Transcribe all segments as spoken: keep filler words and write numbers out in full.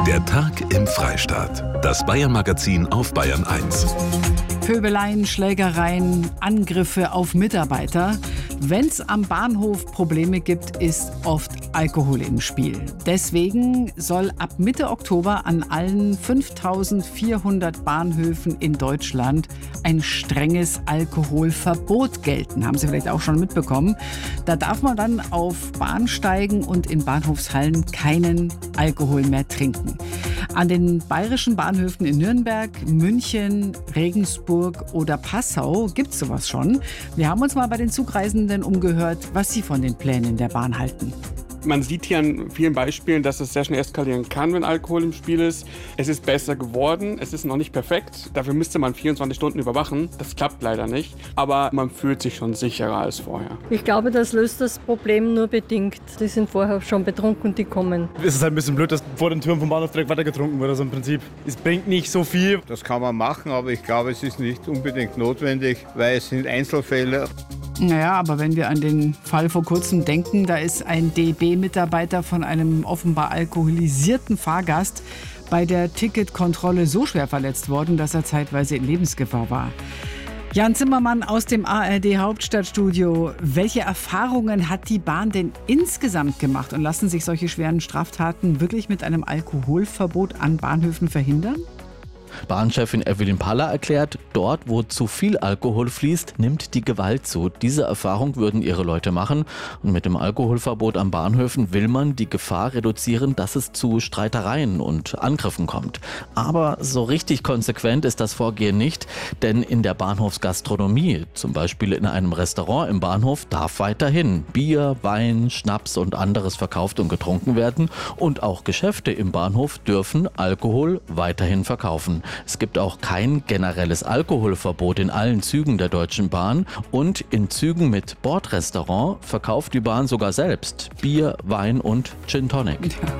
Der Tag im Freistaat. Das Bayern-Magazin auf Bayern eins. Pöbeleien, Schlägereien, Angriffe auf Mitarbeiter. Wenn es am Bahnhof Probleme gibt, ist oft Alkohol im Spiel. Deswegen soll ab Mitte Oktober an allen fünftausendvierhundert Bahnhöfen in Deutschland ein strenges Alkoholverbot gelten. Haben Sie vielleicht auch schon mitbekommen. Da darf man dann auf Bahnsteigen und in Bahnhofshallen keinen Alkohol mehr trinken. An den bayerischen Bahnhöfen in Nürnberg, München, Regensburg oder Passau gibt es sowas schon. Wir haben uns mal bei den Zugreisenden umgehört, was sie von den Plänen der Bahn halten. Man sieht hier an vielen Beispielen, dass es sehr schnell eskalieren kann, wenn Alkohol im Spiel ist. Es ist besser geworden, es ist noch nicht perfekt. Dafür müsste man vierundzwanzig Stunden überwachen. Das klappt leider nicht. Aber man fühlt sich schon sicherer als vorher. Ich glaube, das löst das Problem nur bedingt. Die sind vorher schon betrunken, die kommen. Es ist halt ein bisschen blöd, dass vor den Türen vom Bahnhof direkt weiter getrunken wird. Also im Prinzip, es bringt nicht so viel. Das kann man machen, aber ich glaube, es ist nicht unbedingt notwendig, weil es sind Einzelfälle. Naja, aber wenn wir an den Fall vor kurzem denken, da ist ein D B-Mitarbeiter von einem offenbar alkoholisierten Fahrgast bei der Ticketkontrolle so schwer verletzt worden, dass er zeitweise in Lebensgefahr war. Jan Zimmermann aus dem A R D-Hauptstadtstudio. Welche Erfahrungen hat die Bahn denn insgesamt gemacht und lassen sich solche schweren Straftaten wirklich mit einem Alkoholverbot an Bahnhöfen verhindern? Bahnchefin Evelyn Paller erklärt, dort, wo zu viel Alkohol fließt, nimmt die Gewalt zu. Diese Erfahrung würden ihre Leute machen. Und mit dem Alkoholverbot an Bahnhöfen will man die Gefahr reduzieren, dass es zu Streitereien und Angriffen kommt. Aber so richtig konsequent ist das Vorgehen nicht, denn in der Bahnhofsgastronomie, zum Beispiel in einem Restaurant im Bahnhof, darf weiterhin Bier, Wein, Schnaps und anderes verkauft und getrunken werden. Und auch Geschäfte im Bahnhof dürfen Alkohol weiterhin verkaufen. Es gibt auch kein generelles Alkoholverbot in allen Zügen der Deutschen Bahn und in Zügen mit Bordrestaurant verkauft die Bahn sogar selbst Bier, Wein und Gin Tonic.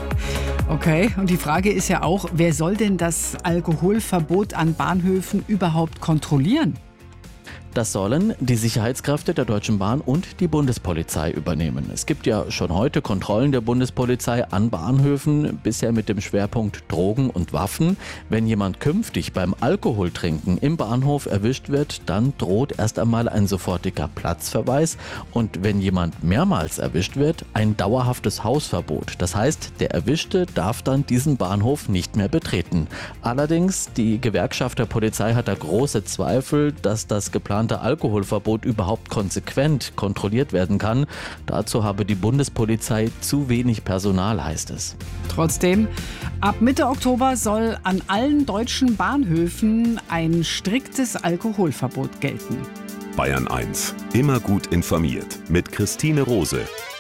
Okay, und die Frage ist ja auch, wer soll denn das Alkoholverbot an Bahnhöfen überhaupt kontrollieren? Das sollen die Sicherheitskräfte der Deutschen Bahn und die Bundespolizei übernehmen. Es gibt ja schon heute Kontrollen der Bundespolizei an Bahnhöfen, bisher mit dem Schwerpunkt Drogen und Waffen. Wenn jemand künftig beim Alkoholtrinken im Bahnhof erwischt wird, dann droht erst einmal ein sofortiger Platzverweis und wenn jemand mehrmals erwischt wird, ein dauerhaftes Hausverbot. Das heißt, der Erwischte darf dann diesen Bahnhof nicht mehr betreten. Allerdings, die Gewerkschaft der Polizei hat da große Zweifel, dass das geplante Alkoholverbot überhaupt konsequent kontrolliert werden kann. Dazu habe die Bundespolizei zu wenig Personal, heißt es. Trotzdem, ab Mitte Oktober soll an allen deutschen Bahnhöfen ein striktes Alkoholverbot gelten. Bayern eins. Immer gut informiert. Mit Christine Rose.